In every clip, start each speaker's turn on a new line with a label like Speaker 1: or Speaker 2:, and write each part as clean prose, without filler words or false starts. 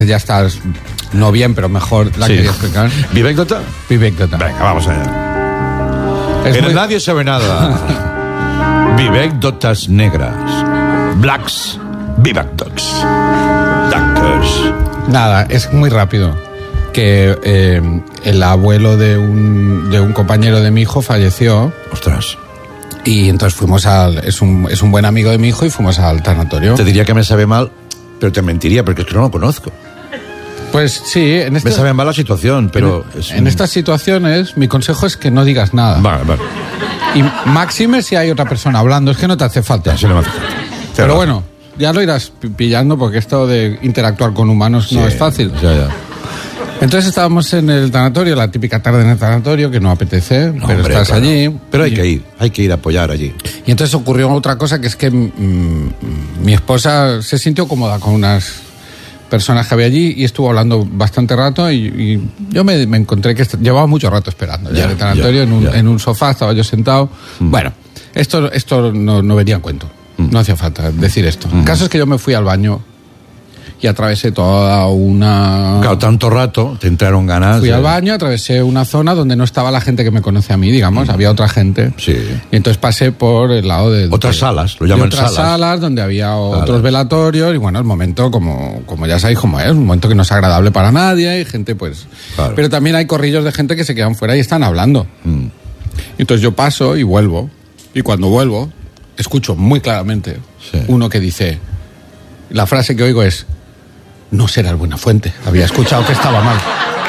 Speaker 1: Ya estás, no bien, pero mejor la quería explicar.
Speaker 2: ¿Vivecdota?
Speaker 1: Vivecdota.
Speaker 2: Venga, vamos allá. Nadie sabe nada. Vivecdotas negras. Blacks. Vivecdots. Dunkers.
Speaker 1: Nada, es muy rápido. Que el abuelo de un compañero de mi hijo falleció.
Speaker 2: Ostras.
Speaker 1: Y entonces fuimos es un buen amigo de mi hijo y fuimos al tanatorio.
Speaker 2: Te diría que me sabe mal, pero te mentiría porque es que no lo conozco.
Speaker 1: Pues sí,
Speaker 2: me sabe mal la situación, pero...
Speaker 1: En estas situaciones, mi consejo es que no digas nada.
Speaker 2: Vale.
Speaker 1: Y máxime si hay otra persona hablando, es que no te hace falta.
Speaker 2: Sí, no me hace falta.
Speaker 1: Pero bueno, ya lo irás pillando porque esto de interactuar con humanos no es fácil.
Speaker 2: Ya.
Speaker 1: Entonces estábamos en el tanatorio, la típica tarde en el tanatorio, que no apetece, pero hombre, estás allí.
Speaker 2: Pero hay que ir a apoyar allí.
Speaker 1: Y entonces ocurrió otra cosa, que es que mi esposa se sintió cómoda con unas personas que había allí y estuvo hablando bastante rato y yo me encontré que llevaba mucho rato esperando ya en el tanatorio, en un sofá, estaba yo sentado. Bueno, esto no venía a cuento, no hacía falta decir esto. El caso es que yo me fui al baño y atravesé toda una...
Speaker 2: Claro, tanto rato, te entraron ganas.
Speaker 1: Fui al baño, atravesé una zona donde no estaba la gente que me conoce a mí, digamos, había otra gente.
Speaker 2: Sí.
Speaker 1: Y entonces pasé por el lado de...
Speaker 2: Otras salas, lo llaman
Speaker 1: otras salas donde había otros velatorios y bueno, el momento, como ya sabéis cómo es, un momento que no es agradable para nadie y gente pues... Claro. Pero también hay corrillos de gente que se quedan fuera y están hablando. Entonces yo paso y vuelvo. Y cuando vuelvo, escucho muy claramente uno que dice... La frase que oigo es... No será el Buenafuente. Había escuchado que estaba mal.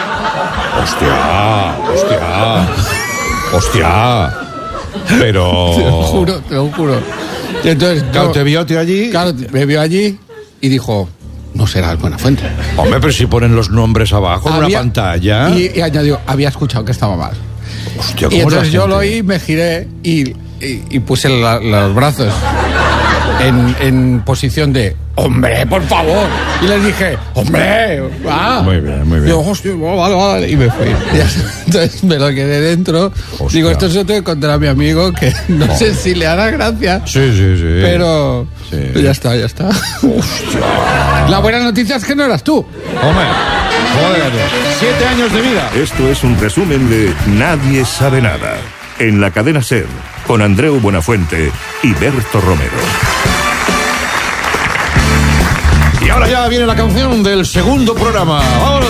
Speaker 2: Hostia. Pero...
Speaker 1: Te lo juro. Y entonces,
Speaker 2: claro, te vio allí.
Speaker 1: Claro, me vio allí y dijo, no será el Buenafuente.
Speaker 2: Hombre, pero si ponen los nombres abajo en una pantalla.
Speaker 1: Y añadió, había escuchado que estaba mal.
Speaker 2: Hostia,
Speaker 1: y entonces yo lo oí, me giré y puse los brazos en posición de ¡hombre, por favor! Y les dije ¡hombre! ¡Va!
Speaker 2: Muy bien.
Speaker 1: Y yo, hostia, vale. Y me fui. Entonces me lo quedé dentro.
Speaker 2: Hostia.
Speaker 1: Digo, esto se lo tengo que contar a mi amigo, que no sé si le hará gracia.
Speaker 2: Sí.
Speaker 1: Pero ya está. Hostia. La buena noticia es que no eras tú.
Speaker 2: Hombre, joder, 7 años de vida.
Speaker 3: Esto es un resumen de Nadie sabe nada. En la cadena SER, con Andreu Buenafuente y Berto Romero.
Speaker 2: Y ahora ya viene la canción del segundo programa. ¡Vámonos!